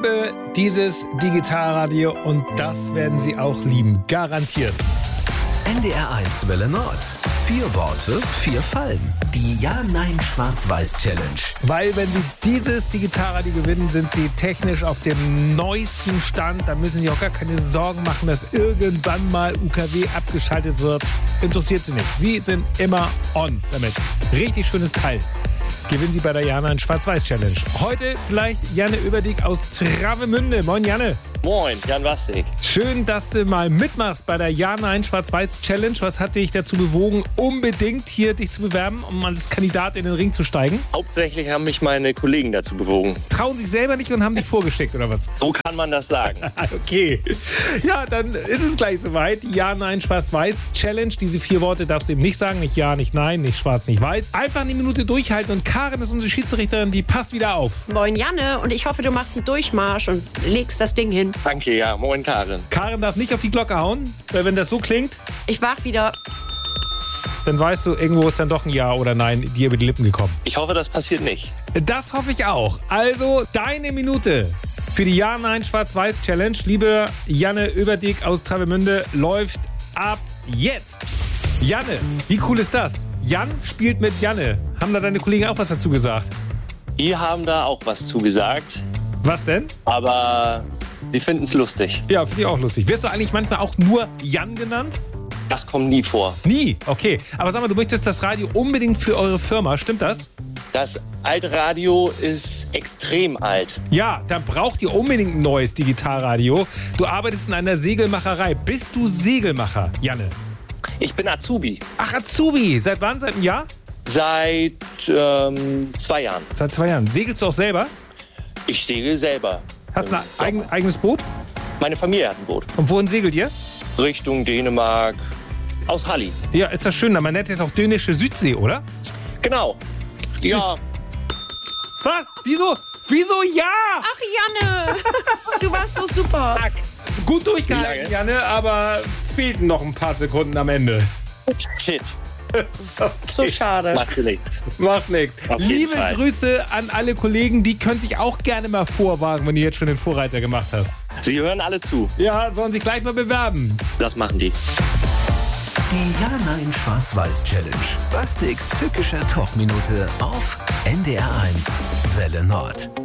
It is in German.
liebe dieses Digitalradio und das werden Sie auch lieben. Garantiert. NDR1 Welle Nord. 4 Worte, 4 Fallen. Die Ja-Nein-Schwarz-Weiß-Challenge. Weil wenn Sie dieses Digitalradio gewinnen, sind Sie technisch auf dem neuesten Stand. Da müssen Sie auch gar keine Sorgen machen, dass irgendwann mal UKW abgeschaltet wird. Interessiert Sie nicht. Sie sind immer on damit. Richtig schönes Teil. Gewinnen Sie bei der Ja-Nein-Schwarz-Weiß-Challenge. Heute vielleicht Janne Oeberdiek aus Travemünde. Moin Janne. Moin, Jan Wastig. Schön, dass du mal mitmachst bei der Ja-Nein-Schwarz-Weiß-Challenge. Was hat dich dazu bewogen, unbedingt hier dich zu bewerben, um als Kandidat in den Ring zu steigen? Hauptsächlich haben mich meine Kollegen dazu bewogen. Trauen sich selber nicht und haben dich vorgeschickt, oder was? So kann man das sagen. Okay. Ja, dann ist es gleich soweit. Die Ja-Nein-Schwarz-Weiß-Challenge. Diese 4 Worte darfst du eben nicht sagen. Nicht Ja, nicht Nein, nicht Schwarz, nicht Weiß. Einfach eine Minute durchhalten und Karin ist unsere Schiedsrichterin, die passt wieder auf. Moin Janne, und ich hoffe, du machst einen Durchmarsch und legst das Ding hin. Danke, ja. Moin, Karin. Karin darf nicht auf die Glocke hauen, weil wenn das so klingt, Ich wach wieder. dann weißt du, irgendwo ist dann doch ein Ja oder Nein dir über die Lippen gekommen. Ich hoffe, das passiert nicht. Das hoffe ich auch. Also deine Minute für die Ja-Nein-Schwarz-Weiß-Challenge. Liebe Janne Oeberdiek aus Travemünde, läuft ab jetzt. Janne, wie cool ist das? Jan spielt mit Janne. Haben da deine Kollegen auch was dazu gesagt? Die haben da auch was zugesagt, Was denn? aber sie finden es lustig. Ja, finde ich auch lustig. Wirst du eigentlich manchmal auch nur Jan genannt? Das kommt nie vor. Nie? Okay. Aber sag mal, du möchtest das Radio unbedingt für eure Firma. Stimmt das? Das alte Radio ist extrem alt. Ja, dann braucht ihr unbedingt ein neues Digitalradio. Du arbeitest in einer Segelmacherei. Bist du Segelmacher, Janne? Ich bin Azubi. Ach, Azubi. Seit wann? Seit einem Jahr? Seit 2 Jahren. Seit 2 Jahren. Segelst du auch selber? Ich segel selber. Hast du ein eigenes Boot? Meine Familie hat ein Boot. Und wohin segelt ihr? Richtung Dänemark. Aus Halli. Ja, ist das schön. Man nennt es auch dänische Südsee, oder? Genau. Ja. Was? Wieso? Wieso ja? Ach Janne, du warst so super. Gut Wie durchgehalten, lange? Janne, aber fehlten noch ein paar Sekunden am Ende. Shit. So schade. Macht nichts. Macht nichts. Auf jeden Liebe Fall. Grüße an alle Kollegen, die können sich auch gerne mal vorwagen, wenn du jetzt schon den Vorreiter gemacht hast. Sie hören alle zu. Ja, sollen sich gleich mal bewerben. Das machen die. Die Ja-Nein-Schwarz-Weiß-Challenge. Bastiks tückischer Talkminute auf NDR1 Welle Nord.